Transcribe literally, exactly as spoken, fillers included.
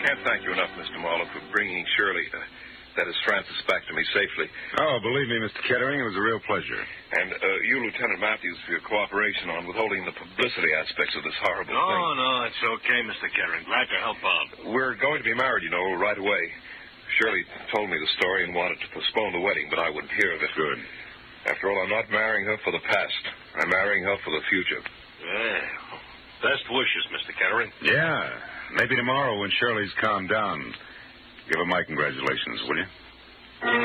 can't thank you enough, Mister Marlowe, for bringing Shirley, uh, that is Francis, back to me safely. Oh, believe me, Mister Kettering, it was a real pleasure. And uh, you, Lieutenant Matthews, for your cooperation on withholding the publicity aspects of this horrible no, thing. No, no, it's okay, Mister Kettering. Glad to help out. We're going to be married, you know, right away. Shirley told me the story and wanted to postpone the wedding, but I wouldn't hear of it. Good. After all, I'm not marrying her for the past. I'm marrying her for the future. Yeah. Best wishes, Mister Kettering. Yeah. Maybe tomorrow when Shirley's calmed down, give her my congratulations, will you?